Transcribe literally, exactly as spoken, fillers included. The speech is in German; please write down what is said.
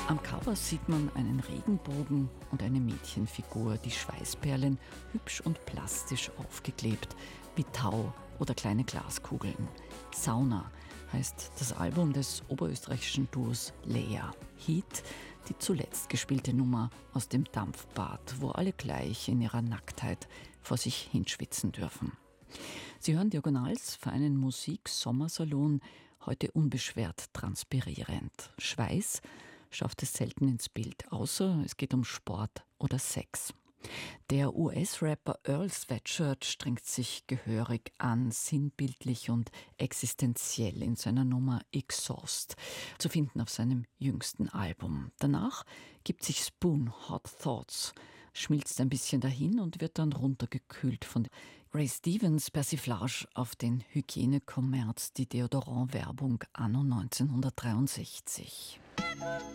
Am Cover sieht man einen Regenbogen und eine Mädchenfigur, die Schweißperlen hübsch und plastisch aufgeklebt, wie Tau oder kleine Glaskugeln. Sauna heißt das Album des oberösterreichischen Duos Lea. Heat, die zuletzt gespielte Nummer aus dem Dampfbad, wo alle gleich in ihrer Nacktheit vor sich hinschwitzen dürfen. Sie hören Diagonals für einen Musik-Sommersalon, heute unbeschwert transpirierend. Schweiß schafft es selten ins Bild, außer es geht um Sport oder Sex. Der U S-Rapper Earl Sweatshirt strengt sich gehörig an, sinnbildlich und existenziell in seiner Nummer Exhaust, zu finden auf seinem jüngsten Album. Danach gibt sich Spoon Hot Thoughts, schmilzt ein bisschen dahin und wird dann runtergekühlt von Ray Stevens Persiflage auf den Hygienekommerz, die Deodorant-Werbung anno neunzehnhundertdreiundsechzig.